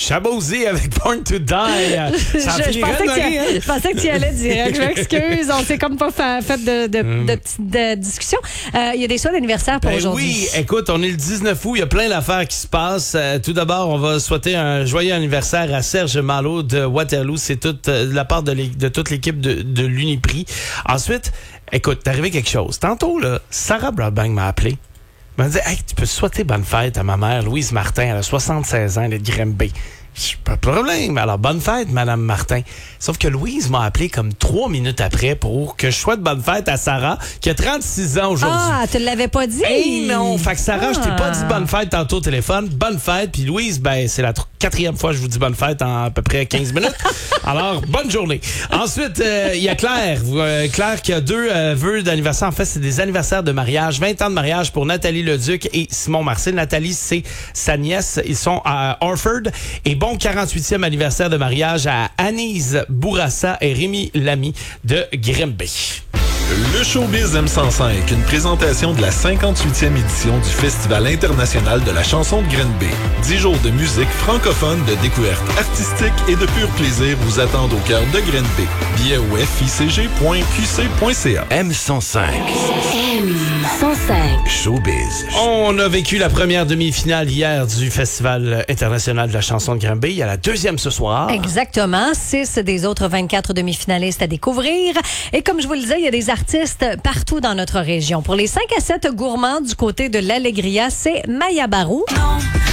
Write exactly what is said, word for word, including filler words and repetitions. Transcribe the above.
Shabozy avec Born to Die. Ça je, je, pensais Marie, hein? je pensais que tu y allais direct. Je m'excuse. On s'est comme pas fait, fait de, de, mm. de petites de discussions. Il euh, y a des choix d'anniversaire pour ben aujourd'hui. Oui, écoute, on est le dix-neuf août. Il y a plein d'affaires qui se passent. Euh, tout d'abord, on va souhaiter un joyeux anniversaire à Serge Malo de Waterloo. C'est toute euh, de la part de, de toute l'équipe de, de l'Uniprix. Ensuite, écoute, t'es arrivé quelque chose. Tantôt, là, Sarah Broadband m'a appelé. Elle m'a dit, hey, tu peux souhaiter bonne fête à ma mère, Louise Martin. Elle a soixante-seize ans, elle est de Grimby. Pas de problème. Alors, bonne fête, Madame Martin. Sauf que Louise m'a appelé comme trois minutes après pour que je souhaite bonne fête à Sarah, qui a trente-six ans aujourd'hui. Ah, tu l'avais pas dit? Hey, non. Fait que Sarah, ah. je t'ai pas dit bonne fête tantôt au téléphone. Bonne fête. Puis Louise, ben, c'est la tr- quatrième fois que je vous dis bonne fête en à peu près quinze minutes. Alors, bonne journée. Ensuite, il euh, y a Claire. Euh, Claire qui a deux euh, vœux d'anniversaire. En fait, c'est des anniversaires de mariage. vingt ans de mariage pour Nathalie Leduc et Simon Marcel. Nathalie, c'est sa nièce. Ils sont à Orford. Et bon quarante-huitième anniversaire de mariage à Anise Bourassa et Rémi Lamy de Grimby. Le Showbiz M cent cinq, une présentation de la cinquante-huitième édition du Festival international de la chanson de Grimby. Dix jours de musique francophone, de découvertes artistiques et de pur plaisir vous attendent au cœur de Grimby. Billets au f i c g point q c point c a. M cent cinq. M cent cinq. Showbiz. On a vécu la première demi-finale hier du Festival international de la chanson de Grimby. Il y a la deuxième ce soir. Exactement. Six des autres vingt-quatre demi-finalistes à découvrir. Et comme je vous le disais, il y a des artistes partout dans notre région. Pour les cinq à sept gourmands du côté de l'Alegria, c'est Maya Barou.